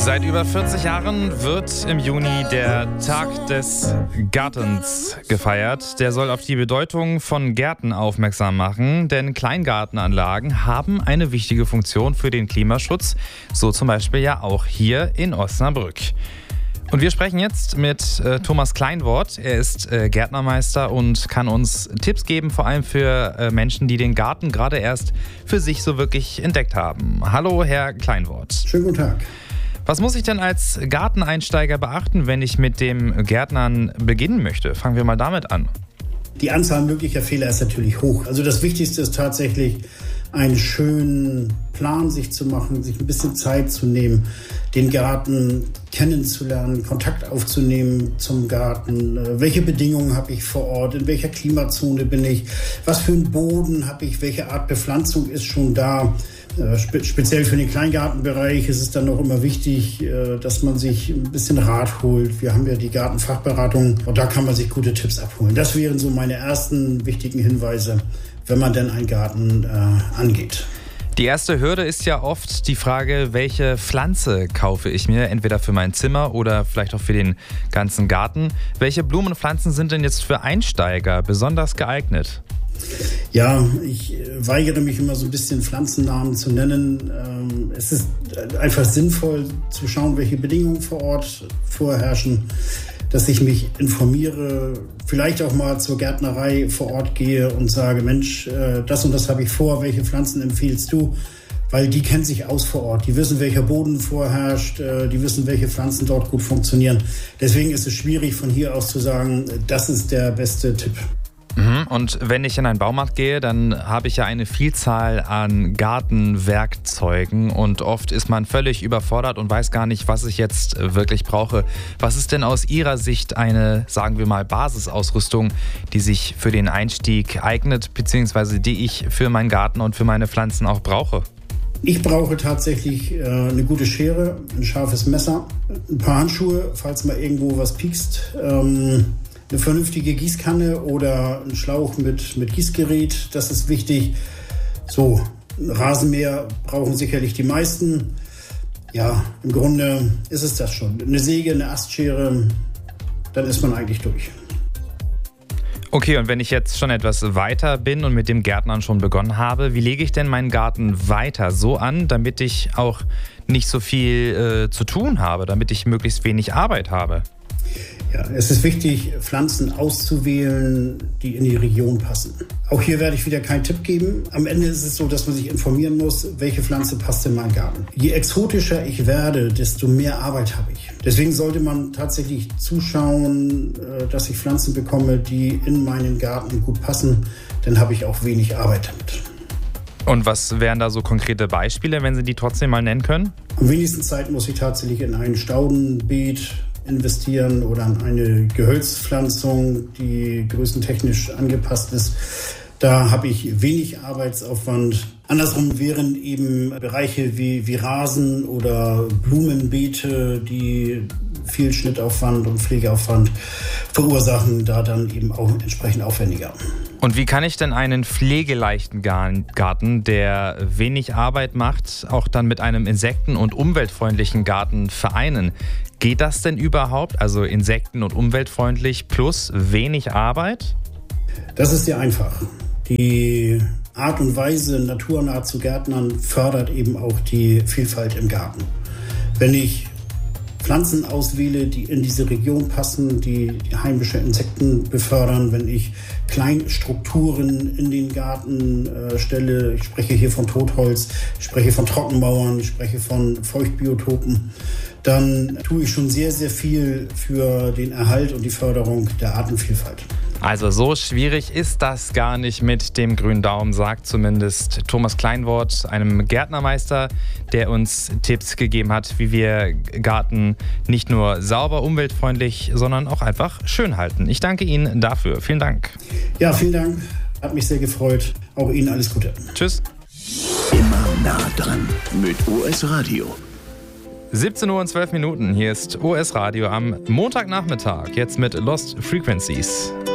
Seit über 40 Jahren wird im Juni der Tag des Gartens gefeiert. Der soll auf die Bedeutung von Gärten aufmerksam machen, denn Kleingartenanlagen haben eine wichtige Funktion für den Klimaschutz, so zum Beispiel ja auch hier in Osnabrück. Und wir sprechen jetzt mit Thomas Kleinwort. Er ist Gärtnermeister und kann uns Tipps geben, vor allem für Menschen, die den Garten gerade erst für sich so wirklich entdeckt haben. Hallo, Herr Kleinwort. Schönen guten Tag. Was muss ich denn als Garteneinsteiger beachten, wenn ich mit dem Gärtnern beginnen möchte? Fangen wir mal damit an. Die Anzahl möglicher Fehler ist natürlich hoch. Also das Wichtigste ist tatsächlich, einen schönen Plan sich zu machen, sich ein bisschen Zeit zu nehmen, den Garten kennenzulernen, Kontakt aufzunehmen zum Garten. Welche Bedingungen habe ich vor Ort? In welcher Klimazone bin ich? Was für einen Boden habe ich? Welche Art Bepflanzung ist schon da? Speziell für den Kleingartenbereich ist es dann auch immer wichtig, dass man sich ein bisschen Rat holt. Wir haben ja die Gartenfachberatung und da kann man sich gute Tipps abholen. Das wären so meine ersten wichtigen Hinweise, wenn man denn einen Garten angeht. Die erste Hürde ist ja oft die Frage, welche Pflanze kaufe ich mir, entweder für mein Zimmer oder vielleicht auch für den ganzen Garten. Welche Blumenpflanzen sind denn jetzt für Einsteiger besonders geeignet? Ja, ich weigere mich immer so ein bisschen Pflanzennamen zu nennen. Es ist einfach sinnvoll zu schauen, welche Bedingungen vor Ort vorherrschen, dass ich mich informiere, vielleicht auch mal zur Gärtnerei vor Ort gehe und sage, Mensch, das und das habe ich vor, welche Pflanzen empfiehlst du? Weil die kennen sich aus vor Ort, die wissen, welcher Boden vorherrscht, die wissen, welche Pflanzen dort gut funktionieren. Deswegen ist es schwierig, von hier aus zu sagen, das ist der beste Tipp. Und wenn ich in einen Baumarkt gehe, dann habe ich ja eine Vielzahl an Gartenwerkzeugen und oft ist man völlig überfordert und weiß gar nicht, was ich jetzt wirklich brauche. Was ist denn aus Ihrer Sicht eine, sagen wir mal, Basisausrüstung, die sich für den Einstieg eignet, beziehungsweise die ich für meinen Garten und für meine Pflanzen auch brauche? Ich brauche tatsächlich eine gute Schere, ein scharfes Messer, ein paar Handschuhe, falls mal irgendwo was piekst, eine vernünftige Gießkanne oder ein Schlauch mit Gießgerät, das ist wichtig. So, ein Rasenmäher brauchen sicherlich die meisten. Ja, im Grunde ist es das schon. Eine Säge, eine Astschere, dann ist man eigentlich durch. Okay, und wenn ich jetzt schon etwas weiter bin und mit dem Gärtnern schon begonnen habe, wie lege ich denn meinen Garten weiter so an, damit ich auch nicht so viel zu tun habe, damit ich möglichst wenig Arbeit habe? Ja, es ist wichtig, Pflanzen auszuwählen, die in die Region passen. Auch hier werde ich wieder keinen Tipp geben. Am Ende ist es so, dass man sich informieren muss, welche Pflanze passt in meinen Garten. Je exotischer ich werde, desto mehr Arbeit habe ich. Deswegen sollte man tatsächlich zuschauen, dass ich Pflanzen bekomme, die in meinen Garten gut passen. Dann habe ich auch wenig Arbeit damit. Und was wären da so konkrete Beispiele, wenn Sie die trotzdem mal nennen können? Am wenigsten Zeit muss ich tatsächlich in ein Staudenbeet investieren oder an eine Gehölzpflanzung, die größentechnisch angepasst ist. Da habe ich wenig Arbeitsaufwand. Andersrum wären eben Bereiche wie Rasen oder Blumenbeete, die viel Schnittaufwand und Pflegeaufwand verursachen, da dann eben auch entsprechend aufwendiger. Und wie kann ich denn einen pflegeleichten Garten, der wenig Arbeit macht, auch dann mit einem insekten- und umweltfreundlichen Garten vereinen? Geht das denn überhaupt? Also insekten- und umweltfreundlich plus wenig Arbeit? Das ist sehr einfach. Die Art und Weise, naturnah zu gärtnern, fördert eben auch die Vielfalt im Garten. Wenn ich Pflanzen auswähle, die in diese Region passen, die heimische Insekten befördern, wenn ich Kleinstrukturen in den Garten stelle, ich spreche hier von Totholz, ich spreche von Trockenmauern, ich spreche von Feuchtbiotopen, dann tue ich schon sehr, sehr viel für den Erhalt und die Förderung der Artenvielfalt. Also so schwierig ist das gar nicht mit dem grünen Daumen, sagt zumindest Thomas Kleinwort, einem Gärtnermeister, der uns Tipps gegeben hat, wie wir Garten nicht nur sauber, umweltfreundlich, sondern auch einfach schön halten. Ich danke Ihnen dafür. Vielen Dank. Ja, vielen Dank. Hat mich sehr gefreut. Auch Ihnen alles Gute. Tschüss. Immer nah dran mit OS Radio. 17:12 Uhr. Hier ist OS Radio am Montagnachmittag. Jetzt mit Lost Frequencies.